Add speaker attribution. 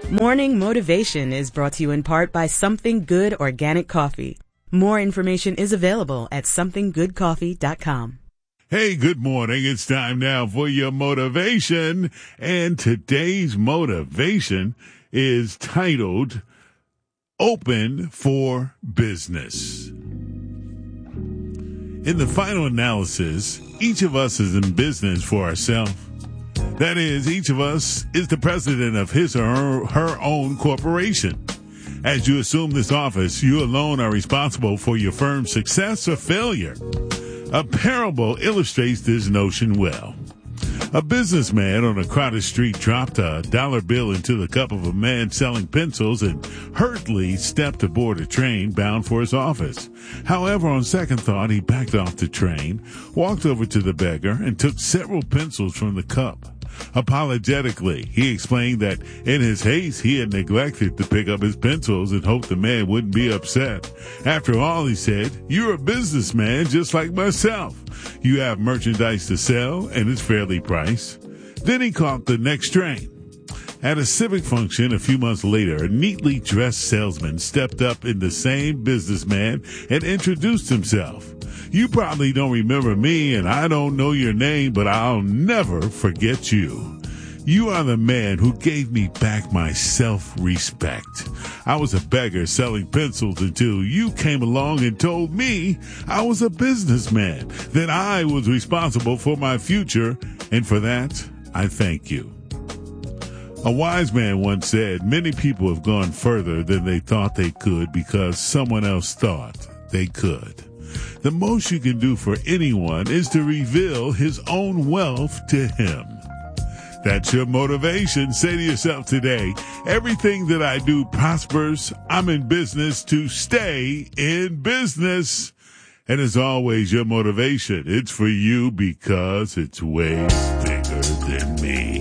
Speaker 1: Morning Motivation is brought to you in part by Something Good Organic Coffee. More information is available at somethinggoodcoffee.com.
Speaker 2: Hey, good morning. It's time now for your motivation. And today's motivation is titled Open for Business. In the final analysis, each of us is in business for ourselves. That is, each of us is the president of his or her own corporation. As you assume this office, you alone are responsible for your firm's success or failure. A parable illustrates this notion well. A businessman on a crowded street dropped a dollar bill into the cup of a man selling pencils and hurriedly stepped aboard a train bound for his office. However, on second thought, he backed off the train, walked over to the beggar, and took several pencils from the cup. Apologetically, he explained that in his haste, he had neglected to pick up his pencils and hoped the man wouldn't be upset. After all, he said, "You're a businessman just like myself. You have merchandise to sell, and it's fairly priced." Then he caught the next train. At a civic function a few months later, a neatly dressed salesman stepped up in the same businessman and introduced himself. "You probably don't remember me, and I don't know your name, but I'll never forget you. You are the man who gave me back my self-respect. I was a beggar selling pencils until you came along and told me I was a businessman, that I was responsible for my future, and for that, I thank you." A wise man once said, "Many people have gone further than they thought they could because someone else thought they could." The most you can do for anyone is to reveal his own wealth to him. That's your motivation. Say to yourself today, everything that I do prospers. I'm in business to stay in business. And as always, your motivation, it's for you because it's way bigger than me.